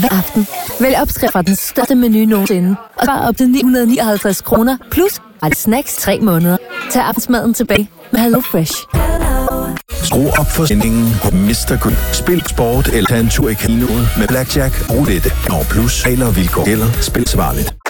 hver aften. Vælg opskrift fra den største menu nogensinde. Og spar op til 959 kroner. Plus snacks 3 måneder. Tag aftensmaden tilbage med HelloFresh. Skru op for sendingen på Mr. Kun. Spil sport eller tag en tur i casinoet med Blackjack og roulette. Og plus regler og vilkår gælder. Spil svarligt.